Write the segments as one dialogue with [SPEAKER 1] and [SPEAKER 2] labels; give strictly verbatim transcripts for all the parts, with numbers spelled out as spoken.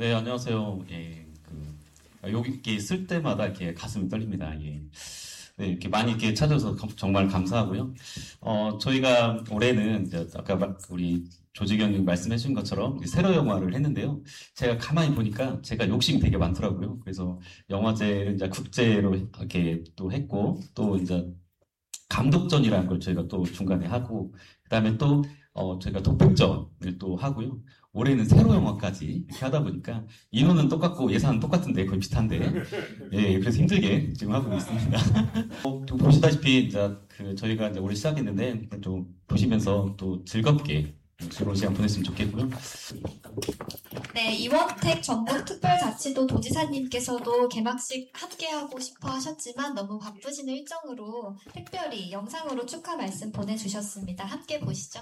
[SPEAKER 1] 네, 안녕하세요. 예, 그, 아, 여기 이렇게 쓸 때마다 이렇게 가슴이 떨립니다. 예. 네, 이렇게 많이 이렇게 찾아줘서 감- 정말 감사하고요. 어, 저희가 올해는 이제 아까 막 우리 조지경님 말씀해 주신 것처럼 이 세로 영화를 했는데요. 제가 가만히 보니까 제가 욕심이 되게 많더라고요. 그래서 영화제를 이제 국제로 이렇게 또 했고, 또 이제 감독전이라는 걸 저희가 또 중간에 하고, 그 다음에 또, 어, 저희가 도백전을 또 하고요. 올해는 세로 영화까지 이렇게 하다 보니까 인원은 똑같고 예산은 똑같은데 거의 비슷한데, 예, 그래서 힘들게 지금 하고 있습니다. 어, 또 보시다시피 이제 그 저희가 이제 올해 시작했는데 좀 보시면서 또 즐겁게 즐거운 시간 보냈으면 좋겠고요.
[SPEAKER 2] 네, 이원택 전북특별자치도 도지사님께서도 개막식 함께하고 싶어 하셨지만 너무 바쁘신 일정으로 특별히 영상으로 축하 말씀 보내주셨습니다. 함께 보시죠.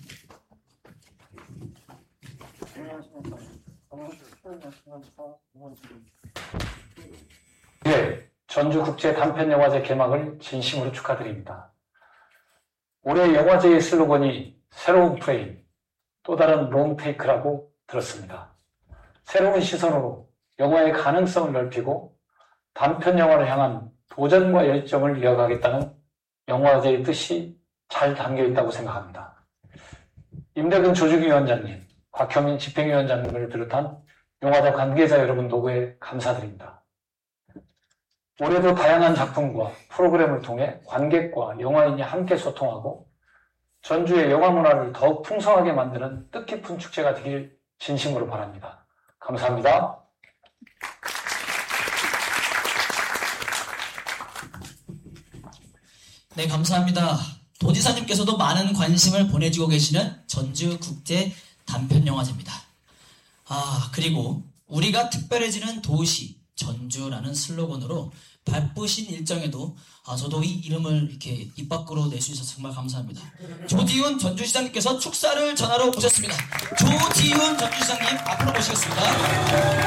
[SPEAKER 3] 네, 전주국제단편영화제 개막을 진심으로 축하드립니다. 올해 영화제의 슬로건이 새로운 프레임, 또 다른 롱테이크라고 들었습니다. 새로운 시선으로 영화의 가능성을 넓히고 단편 영화를 향한 도전과 열정을 이어가겠다는 영화제의 뜻이 잘 담겨 있다고 생각합니다. 임대근 조직위원장님, 곽형민 집행위원장님을 비롯한 영화제 관계자 여러분 노고에 감사드립니다. 올해도 다양한 작품과 프로그램을 통해 관객과 영화인이 함께 소통하고 전주의 영화 문화를 더욱 풍성하게 만드는 뜻깊은 축제가 되길 진심으로 바랍니다. 감사합니다.
[SPEAKER 4] 네, 감사합니다. 도지사님께서도 많은 관심을 보내주고 계시는 전주국제 단편영화제입니다. 아, 그리고 우리가 특별해지는 도시 전주라는 슬로건으로 바쁘신 일정에도 아, 저도 이 이름을 이렇게 입 밖으로 낼 수 있어서 정말 감사합니다. 조디훈 전주시장님께서 축사를 전하러 오셨습니다. 조디훈 전주시장님 앞으로 모시겠습니다.